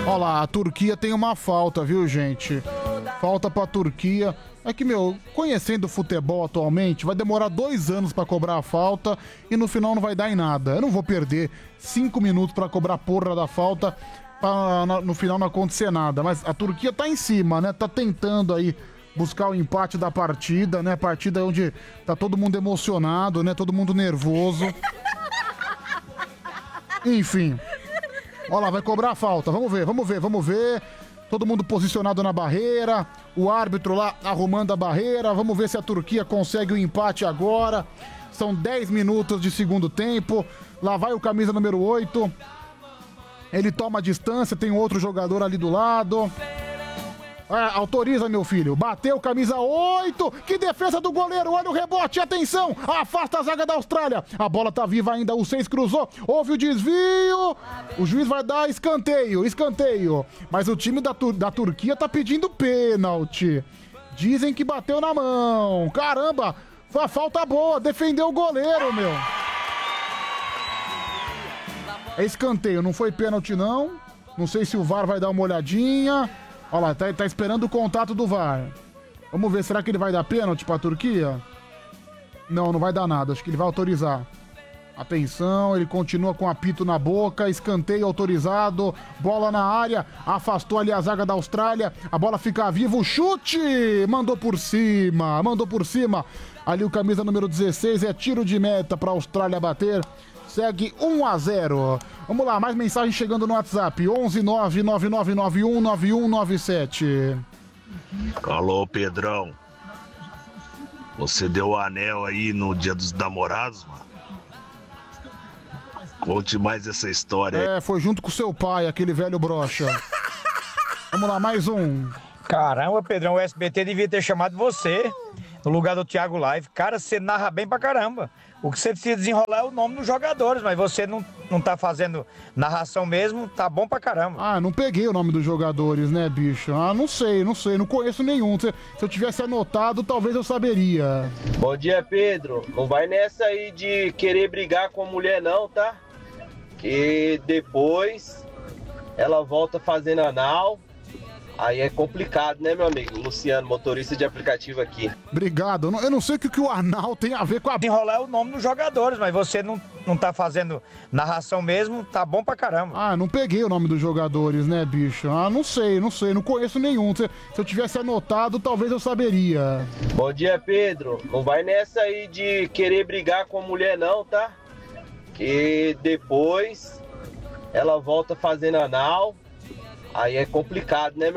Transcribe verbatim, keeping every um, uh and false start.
Olha lá, a Turquia tem uma falta, viu, gente? Falta pra Turquia. É que, meu, conhecendo o futebol atualmente, vai demorar dois anos pra cobrar a falta e no final não vai dar em nada. Eu não vou perder cinco minutos pra cobrar a porra da falta pra no final não acontecer nada. Mas a Turquia tá em cima, né? Tá tentando aí buscar o empate da partida, né? Partida onde tá todo mundo emocionado, né? Todo mundo nervoso. Enfim. Olha lá, vai cobrar a falta. Vamos ver, vamos ver, vamos ver. Todo mundo posicionado na barreira. O árbitro lá arrumando a barreira. Vamos ver se a Turquia consegue o empate agora. São dez minutos de segundo tempo. Lá vai o camisa número oito. Ele toma a distância, tem outro jogador ali do lado. É, autoriza, meu filho. Bateu, camisa oito. Que defesa do goleiro. Olha o rebote. Atenção. Afasta a zaga da Austrália. A bola tá viva ainda. O seis cruzou. Houve o desvio. O juiz vai dar escanteio. Escanteio. Mas o time da, Tur- da Turquia tá pedindo pênalti. Dizem que bateu na mão. Caramba. Foi uma falta boa. Defendeu o goleiro, meu. É escanteio. Não foi pênalti, não. Não sei se o V A R vai dar uma olhadinha. Olha lá, tá, tá esperando o contato do V A R. Vamos ver, será que ele vai dar pênalti pra Turquia? Não, não vai dar nada, acho que ele vai autorizar. Atenção, ele continua com o apito na boca, escanteio autorizado, bola na área, afastou ali a zaga da Austrália, a bola fica viva, o chute! Mandou por cima, mandou por cima. Ali o camisa número dezesseis, é tiro de meta pra Austrália bater. Segue um a zero. Vamos lá, mais mensagem chegando no WhatsApp. onze nove nove nove nove um nove um nove sete. Alô, Pedrão. Você deu o anel aí no dia dos namorados, mano? Conte mais essa história aí. É, foi junto com seu pai, aquele velho broxa. Vamos lá, mais um. Caramba, Pedrão, o S B T devia ter chamado você no lugar do Thiago Live. Cara, você narra bem pra caramba. O que você precisa desenrolar é o nome dos jogadores, mas você não, não tá fazendo narração mesmo, tá bom pra caramba. Ah, não peguei o nome dos jogadores, né, bicho? Ah, não sei, não sei, não conheço nenhum. Se, se eu tivesse anotado, talvez eu saberia. Bom dia, Pedro. Não vai nessa aí de querer brigar com a mulher não, tá? Que depois ela volta fazendo anal. Aí é complicado, né, meu amigo? Luciano, motorista de aplicativo aqui. Obrigado. Eu não, eu não sei o que, que o anal tem a ver com a... Desenrolar é o nome dos jogadores, mas você não, não tá fazendo narração mesmo, tá bom pra caramba. Ah, não peguei o nome dos jogadores, né, bicho? Ah, não sei, não sei, não conheço nenhum. Se, se eu tivesse anotado, talvez eu saberia. Bom dia, Pedro. Não vai nessa aí de querer brigar com a mulher não, tá? Que depois ela volta fazendo anal. Aí é complicado, né, meu